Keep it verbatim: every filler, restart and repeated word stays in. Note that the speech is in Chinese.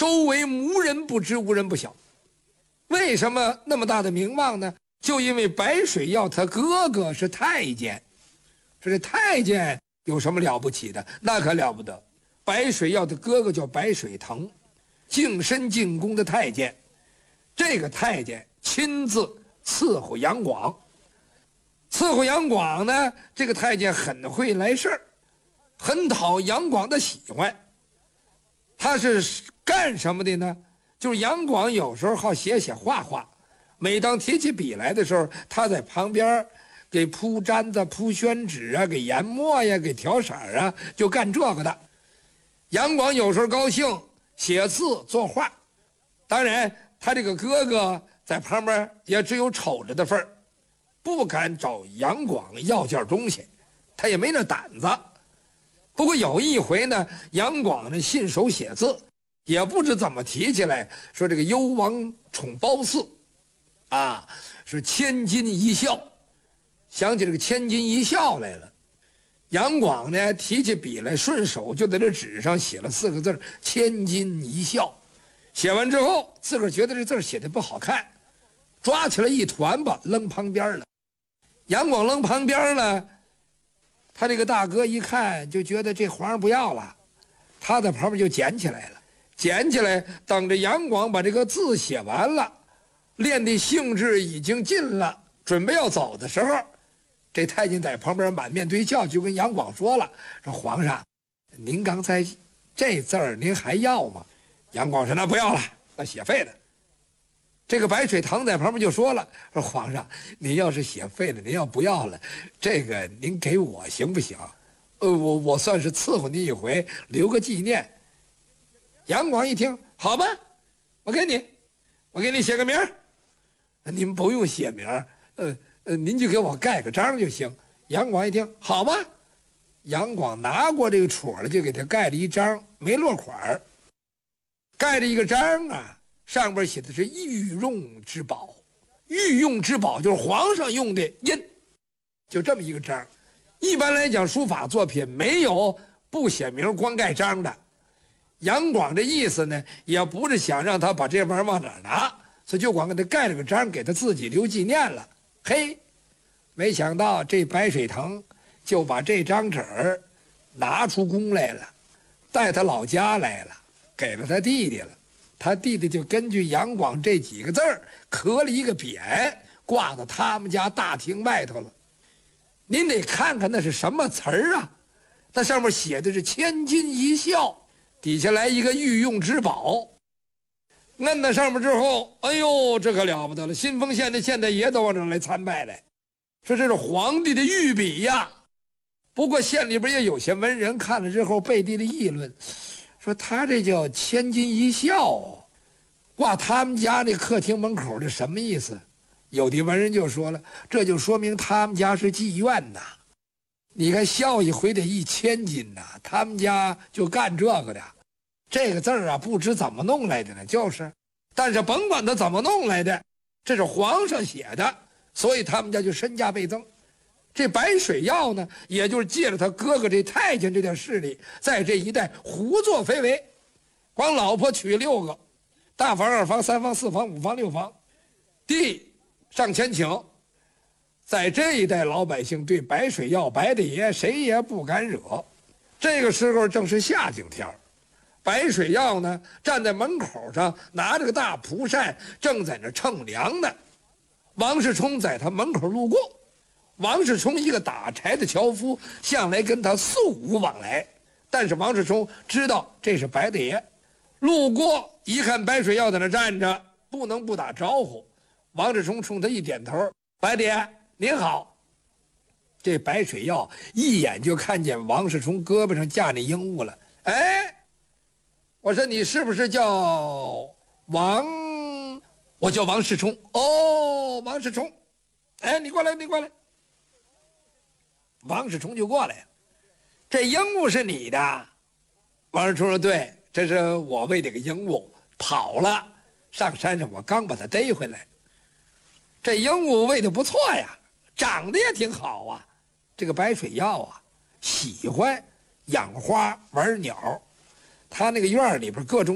周围无人不知，无人不晓。为什么那么大的名望呢？就因为白水耀他哥哥是太监。说这太监有什么了不起的？那可了不得。白水耀的哥哥叫白水腾，净身进宫的太监。这个太监亲自伺候杨广。伺候杨广呢，这个太监很会来事儿，很讨杨广的喜欢。他是干什么的呢？就是杨广有时候好写写画画，每当提起笔来的时候，他在旁边给铺毡子、铺宣纸啊，给研墨呀，给调色啊，就干这个的。杨广有时候高兴写字作画，当然他这个哥哥在旁边也只有瞅着的份儿，不敢找杨广要件东西，他也没那胆子。不过有一回呢，杨广呢信手写字，也不知怎么提起来，说这个幽王宠褒姒啊，是千金一笑，想起这个千金一笑来了。杨广呢提起笔来，顺手就在这纸上写了四个字千金一笑。写完之后，自个儿觉得这字写的不好看，抓起来一团吧，扔旁边了。杨广扔旁边了，他这个大哥一看就觉得这皇上不要了，他在旁边就捡起来了。捡起来，等着杨广把这个字写完了，练的兴致已经尽了，准备要走的时候，这太监在旁边满面堆笑，就跟杨广说了：“说皇上，您刚才这字儿您还要吗？”杨广说：“那不要了，那写废了。”这个白水腾在旁边就说了：“说皇上，您要是写废了，您要不要了，这个您给我行不行？呃，我我算是伺候您一回，留个纪念。”杨广一听，好吧，我给你，我给你写个名儿。您不用写名儿，呃呃，您就给我盖个章就行。杨广一听，好吧，杨广拿过这个戳来，就给他盖了一章，没落款儿，盖了一个章啊，上边写的是御用之宝。御用之宝就是皇上用的印，就这么一个章。一般来讲，书法作品没有不写名光盖章的。杨广这意思呢，也不是想让他把这玩意儿往哪儿拿，所以就光给他盖了个章，给他自己留纪念了。嘿，没想到这白水腾就把这张纸儿拿出宫来了，带他老家来了，给了他弟弟了。他弟弟就根据杨广这几个字儿刻了一个匾，挂到他们家大厅外头了。您得看看那是什么词儿啊？那上面写的是千金一笑，底下来一个御用之宝。摁在上面之后，哎呦，这可了不得了！新丰县的县太爷都往这来参拜来，说这是皇帝的御笔呀。不过县里边也有些文人看了之后背地里议论，说他这叫千金一笑，挂他们家那客厅门口的什么意思？有的文人就说了，这就说明他们家是妓院呐。你看笑一回得一千金呐，他们家就干这个的。这个字儿啊，不知怎么弄来的呢，就是，但是甭管他怎么弄来的，这是皇上写的，所以他们家就身价倍增。这白水耀呢，也就是借着他哥哥这太监这点势力，在这一带胡作非为，光老婆娶六个，大房、二房、三房、四房、五房、六房，地上千顷。在这一代老百姓对白水耀白大爷谁也不敢惹。这个时候正是夏景天，白水耀呢站在门口上，拿着个大蒲扇，正在那乘凉呢。王世充在他门口路过，王世充一个打柴的樵夫，向来跟他素无往来，但是王世充知道这是白大爷，路过一看白水耀在那站着，不能不打招呼。王世充冲他一点头，白大爷您好。这白水耀一眼就看见王世充胳膊上架那鹦鹉了。哎，我说你是不是叫王？我叫王世充。哦，王世充，哎，你过来，你过来。王世充就过来了。这鹦鹉是你的？王世充说：对，这是我喂这个鹦鹉跑了，上山上我刚把它逮回来。这鹦鹉喂的不错呀，长得也挺好啊。这个白水耀啊，喜欢养花玩鸟，他那个院里边各种